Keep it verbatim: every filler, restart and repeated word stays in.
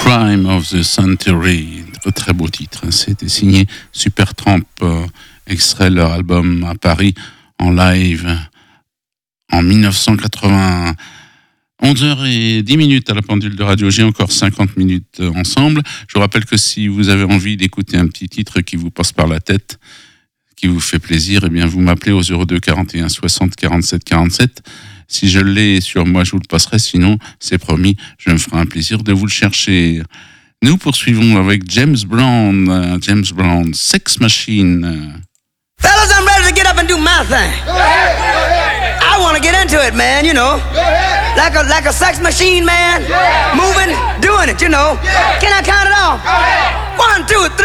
Crime of the Century, très, très beau titre. C'était signé Supertramp, euh, extrait de leur album à Paris en live en dix-neuf cent quatre-vingt-un. onze heures dix minutes à la pendule de Radio G, encore cinquante minutes ensemble. Je vous rappelle que si vous avez envie d'écouter un petit titre qui vous passe par la tête, qui vous fait plaisir, eh bien vous m'appelez au zéro deux quarante et un soixante quarante-sept quarante-sept. Si je l'ai sur moi, je vous le passerai. Sinon, c'est promis, je me ferai un plaisir de vous le chercher. Nous poursuivons avec James Brown. Uh, James Brown, Sex Machine. Fellas, I'm ready to get up and do my thing. Go ahead, go ahead. I want to get into it, man, you know. Go ahead. Like a like a sex machine, man. Yeah. Moving, doing it, you know. Yeah. Can I count it off? Go ahead. One, two, three.